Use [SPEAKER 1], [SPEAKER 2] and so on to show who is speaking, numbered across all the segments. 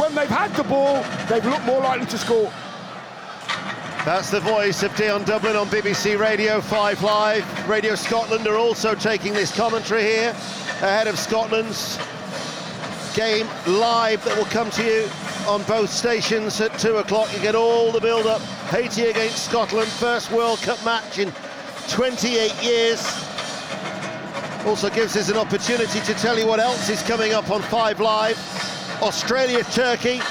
[SPEAKER 1] when they've had the ball, they've looked more likely to score.
[SPEAKER 2] That's the voice of Dion Dublin on BBC Radio 5 Live. Radio Scotland are also taking this commentary here ahead of Scotland's game live that will come to you on both stations at 2 o'clock. You get all the build-up. Haiti against Scotland, first World Cup match in 28 years. Also gives us an opportunity to tell you what else is coming up on 5 Live. Australia-Turkey,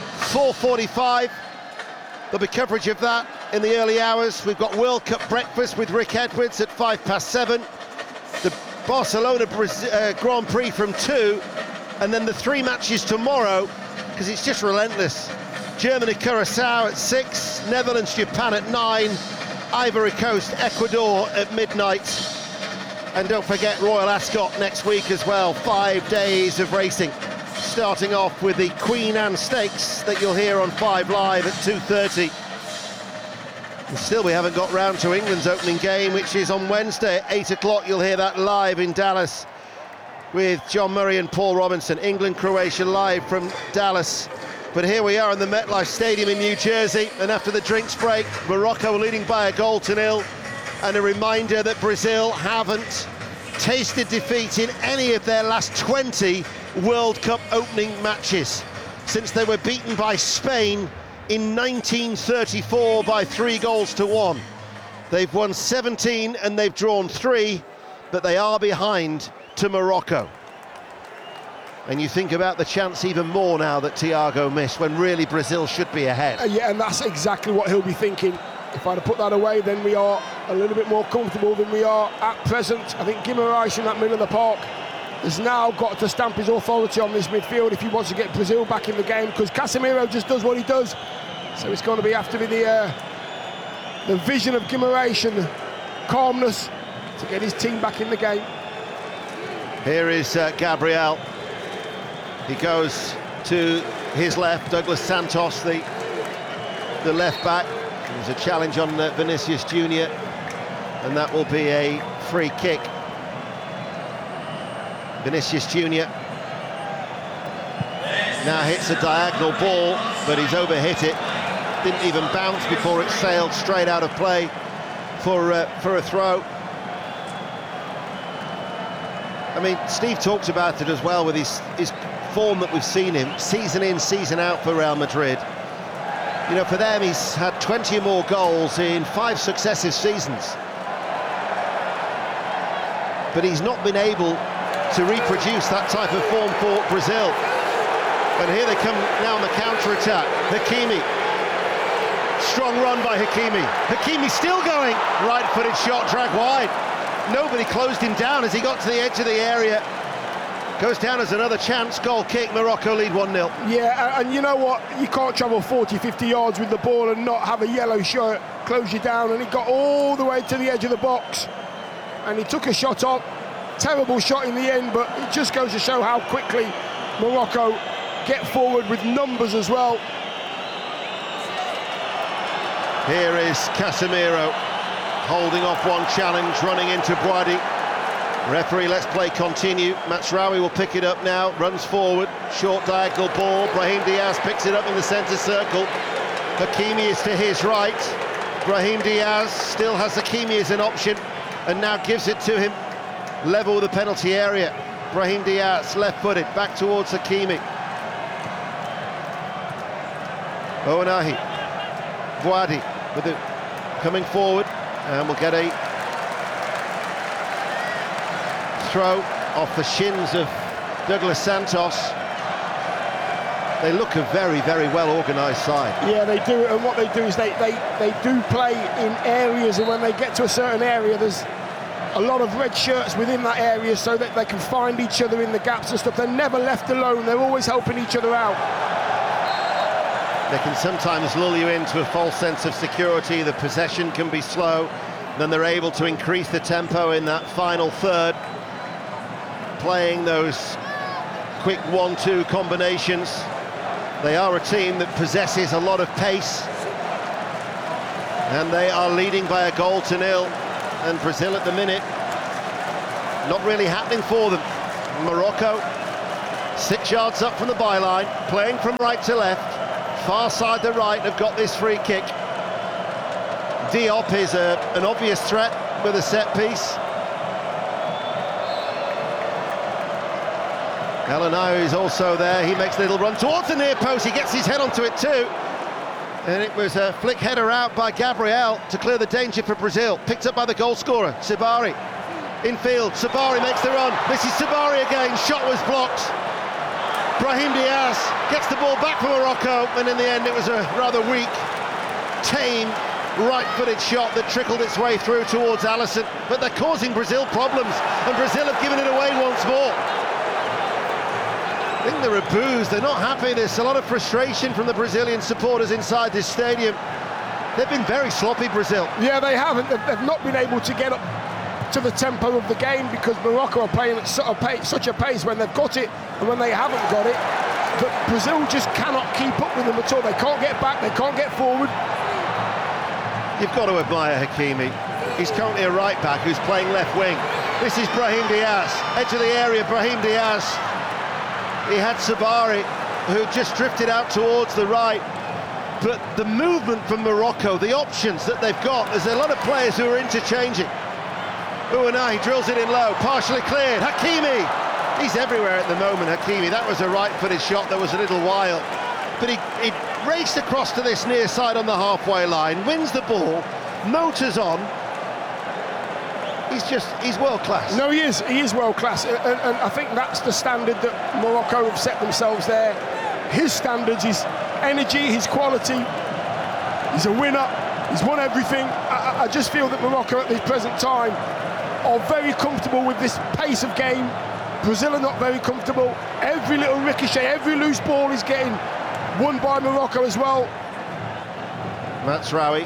[SPEAKER 2] 4:45. There'll be coverage of that in the early hours. We've got World Cup breakfast with Rick Edwards at 7:05. The Barcelona Grand Prix from 2, and then the 3 matches tomorrow, because it's just relentless. Germany-Curacao at 6, Netherlands-Japan at 9, Ivory Coast, Ecuador at midnight. And don't forget Royal Ascot next week as well. 5 days of racing, starting off with the Queen Anne Stakes that you'll hear on 5 Live at 2:30. And still we haven't got round to England's opening game, which is on Wednesday at 8 o'clock. You'll hear that live in Dallas with John Murray and Paul Robinson. England-Croatia live from Dallas. But here we are in the MetLife Stadium in New Jersey, and after the drinks break, Morocco leading by a 0-0. And a reminder that Brazil haven't tasted defeat in any of their last 20 World Cup opening matches since they were beaten by Spain in 1934 by 3-1. They've won 17 and they've drawn 3, but they are behind to Morocco. And you think about the chance even more now that Thiago missed, when really Brazil should be ahead.
[SPEAKER 1] Yeah, and that's exactly what he'll be thinking. If I'd have put that away, then we are a little bit more comfortable than we are at present. I think Guimarães in that middle of the park has now got to stamp his authority on this midfield if he wants to get Brazil back in the game, because Casemiro just does what he does. So it's going to be after the vision of Guimarães and the calmness to get his team back in the game.
[SPEAKER 2] Here is Gabriel. He goes to his left, Douglas Santos, the left back. There's a challenge on Vinicius Junior, and that will be a free kick. Vinicius Junior now hits a diagonal ball, but he's overhit it. Didn't even bounce before it sailed straight out of play for a throw. I mean, Steve talked about it as well with his form that we've seen him, season in, season out for Real Madrid. You know, for them, he's had 20 or more goals in 5 successive seasons. But he's not been able to reproduce that type of form for Brazil. And here they come now on the counter-attack. Hakimi. Strong run by Hakimi. Hakimi still going. Right-footed shot, dragged wide. Nobody closed him down as he got to the edge of the area. Goes down as another chance, goal kick, Morocco lead 1-0.
[SPEAKER 1] Yeah, and you know what? You can't travel 40, 50 yards with the ball and not have a yellow shirt close you down, and he got all the way to the edge of the box. And he took a shot on. Terrible shot in the end, but it just goes to show how quickly Morocco get forward with numbers as well.
[SPEAKER 2] Here is Casemiro holding off one challenge, running into Boadi. Referee, let's play continue. Mazraoui will pick it up now, runs forward, short diagonal ball. Brahim Diaz picks it up in the centre circle. Hakimi is to his right. Brahim Diaz still has Hakimi as an option and now gives it to him. Level with the penalty area. Brahim Diaz, left-footed, back towards Hakimi. Ounahi. Boadi with it coming forward, and we'll get a throw off the shins of Douglas Santos. They look a very, very well organised side.
[SPEAKER 1] Yeah, they do, and what they do is they do play in areas, and when they get to a certain area, there's a lot of red shirts within that area so that they can find each other in the gaps and stuff. They're never left alone, they're always helping each other out.
[SPEAKER 2] They can sometimes lull you into a false sense of security. The possession can be slow, then they're able to increase the tempo in that final third, playing those quick 1-2 combinations. They are a team that possesses a lot of pace, and they are leading by a 0-0. And Brazil at the minute, not really happening for them. Morocco 6 yards up from the byline, playing from right to left. Far side the right have got this free kick. Diop is an obvious threat with a set piece. El Ainaoui is also there. He makes a little run towards the near post. He gets his head onto it too. And it was a flick header out by Gabriel to clear the danger for Brazil. Picked up by the goal scorer, Sabari. Infield, Sabari makes the run. This is Sabari again. Shot was blocked. Brahim Diaz gets the ball back for Morocco, and in the end it was a rather weak, tame, right-footed shot that trickled its way through towards Alisson. But they're causing Brazil problems, and Brazil have given it away once more. I think there are boos, they're not happy. There's a lot of frustration from the Brazilian supporters inside this stadium. They've been very sloppy, Brazil.
[SPEAKER 1] Yeah, they haven't. They've not been able to get up to the tempo of the game because Morocco are playing at such a pace when they've got it and when they haven't got it. But Brazil just cannot keep up with them at all. They can't get back, they can't get forward.
[SPEAKER 2] You've got to admire Hakimi. He's currently a right-back who's playing left wing. This is Brahim Diaz, edge of the area, Brahim Diaz. He had Sabari, who just drifted out towards the right. But the movement from Morocco, the options that they've got, there's a lot of players who are interchanging. Ounahi drills it in low, partially cleared. Hakimi, he's everywhere at the moment, Hakimi. That was a right-footed shot that was a little wild. But he raced across to this near side on the halfway line, wins the ball, motors on. He's world-class. No,
[SPEAKER 1] he is world-class. And I think that's the standard that Morocco have set themselves there. His standards, his energy, his quality. He's a winner. He's won everything. I just feel that Morocco at this present time are very comfortable with this pace of game. Brazil are not very comfortable. Every little ricochet, every loose ball is getting won by Morocco as well.
[SPEAKER 2] Mazraoui.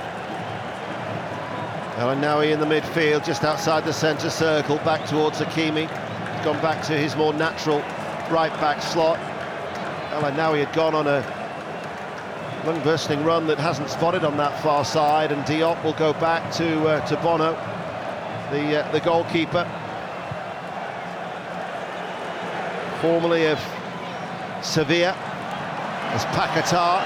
[SPEAKER 2] El Ainaoui in the midfield, just outside the centre circle, back towards Hakimi. He's gone back to his more natural right-back slot. El Ainaoui had gone on a lung-bursting run that hasn't spotted on that far side, and Diop will go back to Bono, the goalkeeper, formerly of Sevilla, as Paquetá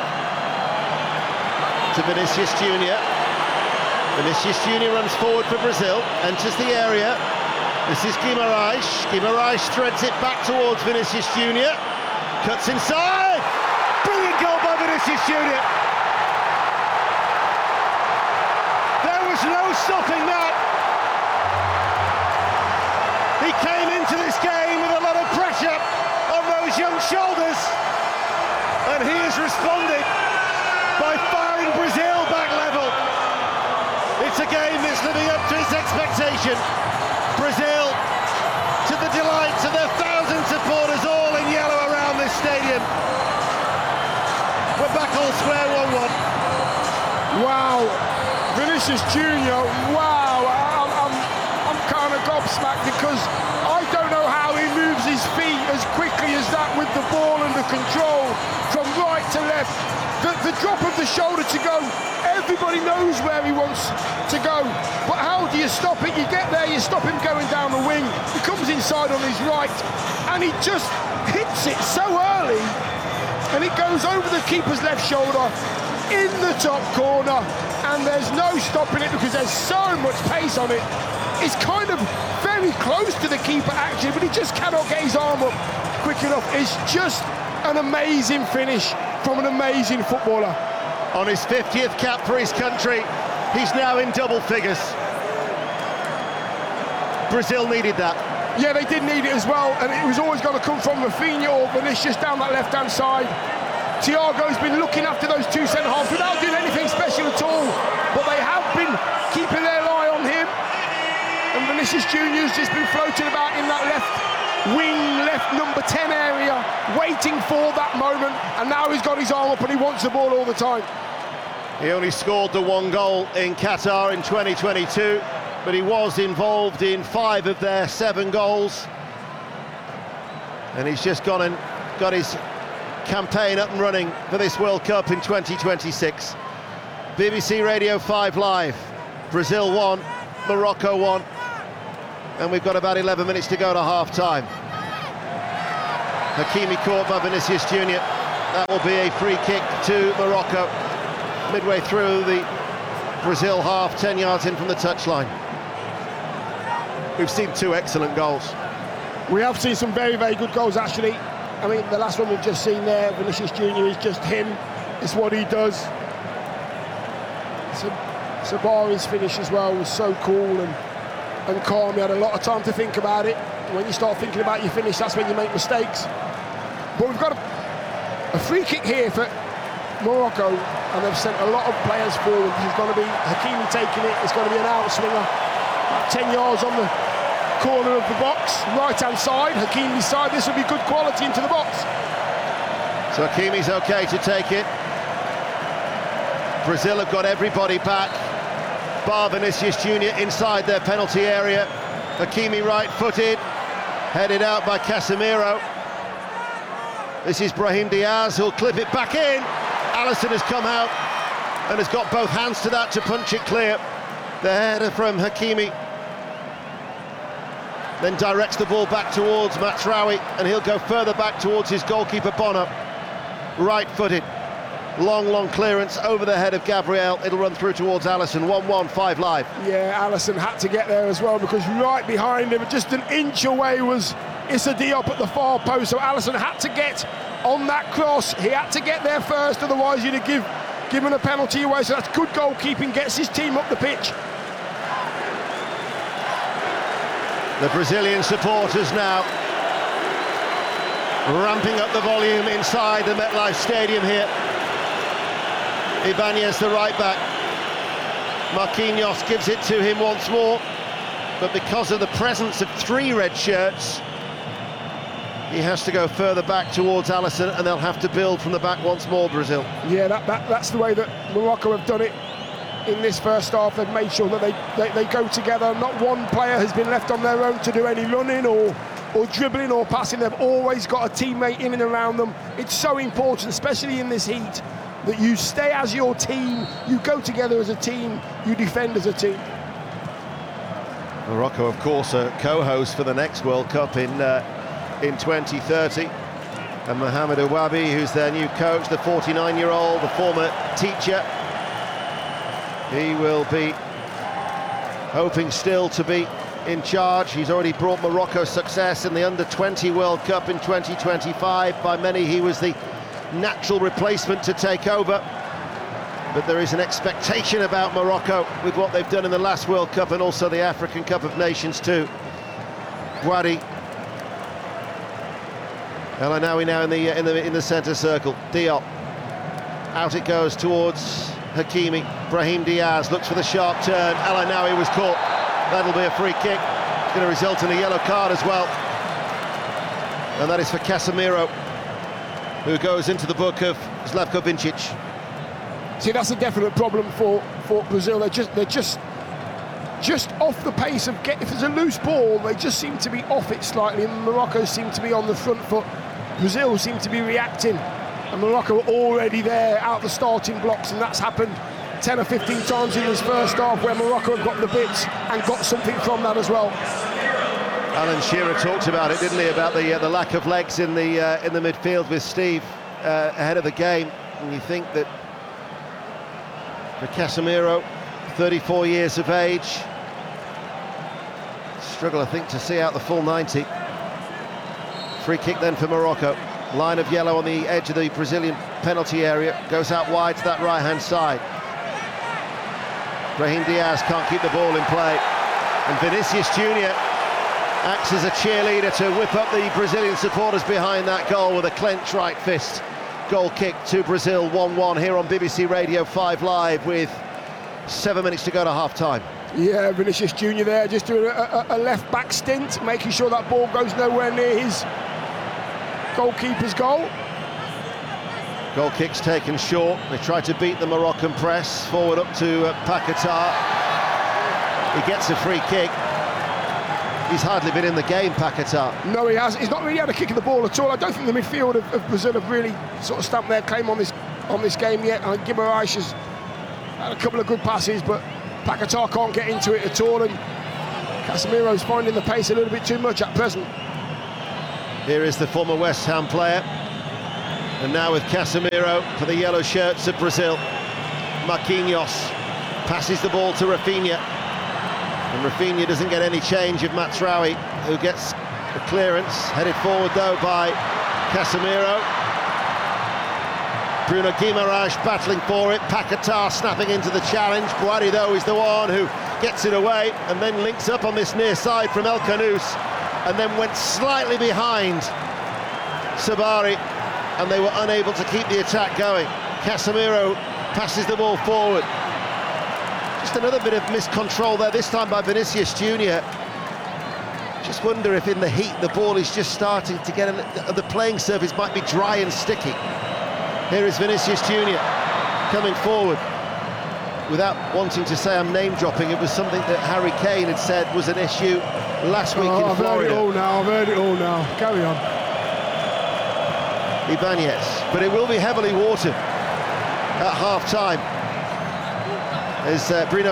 [SPEAKER 2] to Vinicius Junior. Vinicius Junior runs forward for Brazil, enters the area. This is Guimarães. Guimarães threads it back towards Vinicius Junior. Cuts inside. Brilliant goal by Vinicius Junior. There was no stopping that. He came into this game with a lot of pressure on those young shoulders, and he has responded by firing Brazil back level. It's a game that's living up to its expectation. Brazil, to the delights of their 1,000 supporters, all in yellow around this stadium. We're back all square 1-1.
[SPEAKER 1] Wow, Vinicius Junior, wow, I'm kind of gobsmacked because I don't know how he moves his feet as quickly as that with the ball and the control from right to left. The drop of the shoulder to go, everybody knows where he wants to go, but how do you stop it? You get there, you stop him going down the wing, he comes inside on his right, and he just hits it so early, and it goes over the keeper's left shoulder, in the top corner, and there's no stopping it because there's so much pace on it. It's kind of very close to the keeper actually, but he just cannot get his arm up quick enough. It's just an amazing finish from an amazing footballer.
[SPEAKER 2] On his 50th cap for his country, he's now in double figures. Brazil needed that.
[SPEAKER 1] Yeah, they did need it as well, and it was always going to come from Rafinha or Vinicius down that left-hand side. Thiago's been looking after those two centre-halves without doing anything special at all, but they have been keeping their eye on him. And Vinicius Junior's just been floating about in that left wing, left number 10 area, waiting for that moment, and now he's got his arm up and he wants the ball all the time.
[SPEAKER 2] He only scored the one goal in Qatar in 2022, but he was involved in 5 of their 7 goals. And he's just gone and got his campaign up and running for this World Cup in 2026. BBC Radio 5 Live, Brazil 1, Morocco 1, and we've got about 11 minutes to go to half-time. Hakimi caught by Vinicius Junior. That will be a free kick to Morocco. Midway through the Brazil half, 10 yards in from the touchline. We've seen two excellent goals.
[SPEAKER 1] We have seen some very, very good goals, actually. I mean, the last one we've just seen there, Vinicius Junior, is just him. It's what he does. Sabari's finish as well was so cool and calm. He had a lot of time to think about it. When you start thinking about your finish, that's when you make mistakes. But we've got a free kick here for Morocco, and they've sent a lot of players forward. It's going to be Hakimi taking it. It's going to be an outswinger. About 10 yards on the corner of the box, right-hand side, Hakimi's side. This will be good quality into the box.
[SPEAKER 2] So Hakimi's okay to take it. Brazil have got everybody back, bar Vinicius Junior inside their penalty area. Hakimi right-footed, headed out by Casemiro. This is Brahim Diaz, who'll clip it back in. Alisson has come out and has got both hands to that to punch it clear. The header from Hakimi then directs the ball back towards Mazraoui, and he'll go further back towards his goalkeeper Bono. Right-footed, long clearance over the head of Gabriel. It'll run through towards Alisson. 1-1, 5 Live.
[SPEAKER 1] Yeah, Alisson had to get there as well, because right behind him, just an inch away, was Issa Diop at the far post. So Alisson had to get on that cross. He had to get there first, otherwise you'd have given a penalty away. So that's good goalkeeping, gets his team up the pitch.
[SPEAKER 2] The Brazilian supporters now ramping up the volume inside the MetLife Stadium here. Ibanez, the right back. Marquinhos gives it to him once more, but because of the presence of 3 red shirts, he has to go further back towards Alisson, and they'll have to build from the back once more, Brazil.
[SPEAKER 1] Yeah, that's the way that Morocco have done it in this first half. They've made sure that they go together. Not one player has been left on their own to do any running or dribbling or passing. They've always got a teammate in and around them. It's so important, especially in this heat, that you stay as your team, you go together as a team, you defend as a team.
[SPEAKER 2] Morocco, of course, a co-host for the next World Cup in 2030. And Mohamed Ouabi, who's their new coach, the 49-year-old, the former teacher, he will be hoping still to be in charge. He's already brought Morocco success in the Under-20 World Cup in 2025. By many, he was the natural replacement to take over. But there is an expectation about Morocco with what they've done in the last World Cup and also the African Cup of Nations too. Bouhaddi. El Ainaoui now in the centre circle. Diop. Out it goes towards Hakimi. Brahim Diaz looks for the sharp turn. El Ainaoui was caught. That'll be a free kick. It's going to result in a yellow card as well. And that is for Casemiro, who goes into the book of Slavko Vincic.
[SPEAKER 1] See, that's a definite problem for Brazil. They're just off the pace of if there's a loose ball, they just seem to be off it slightly. And Morocco seem to be on the front foot. Brazil seem to be reacting. And Morocco are already there out the starting blocks, and that's happened 10 or 15 times in this first half, where Morocco have got the bits and got something from that as well.
[SPEAKER 2] Alan Shearer talked about it, didn't he, about the lack of legs in the midfield with Steve ahead of the game. And you think that for Casemiro, 34 years of age, struggle, I think, to see out the full 90. Free kick then for Morocco. Line of yellow on the edge of the Brazilian penalty area, goes out wide to that right-hand side. Brahim Diaz can't keep the ball in play, and Vinicius Junior acts as a cheerleader to whip up the Brazilian supporters behind that goal with a clenched right fist. Goal kick to Brazil, 1-1 here on BBC Radio 5 Live with 7 minutes to go to half-time.
[SPEAKER 1] Yeah, Vinicius Junior there just doing a left-back stint, making sure that ball goes nowhere near his goalkeeper's goal.
[SPEAKER 2] Goal kick's taken short. They try to beat the Moroccan press. Forward up to Paquetá. He gets a free kick. He's hardly been in the game, Paquetá.
[SPEAKER 1] No, he has. He's not really had a kick of the ball at all. I don't think the midfield of Brazil have really sort of stamped their claim on this game yet. I think Guimarães has had a couple of good passes, but Paquetá can't get into it at all, and Casemiro's finding the pace a little bit too much at present.
[SPEAKER 2] Here is the former West Ham player, and now with Casemiro for the yellow shirts of Brazil. Marquinhos passes the ball to Rafinha, and Rafinha doesn't get any change of Mazraoui, who gets the clearance, headed forward though by Casemiro. Bruno Guimaraes battling for it, Paquetá snapping into the challenge. Boadi though is the one who gets it away and then links up on this near side from El Khanous, and then went slightly behind Sabari, and they were unable to keep the attack going. Casemiro passes the ball forward. Just another bit of miscontrol there, this time by Vinicius Junior. Just wonder if in the heat the ball is just starting to get, the playing surface might be dry and sticky. Here is Vinicius Junior coming forward. Without wanting to say I'm name dropping, it was something that Harry Kane had said was an issue last week in Florida.
[SPEAKER 1] I've heard it all now. Carry on.
[SPEAKER 2] Ibanez, but it will be heavily watered at half-time as Bruno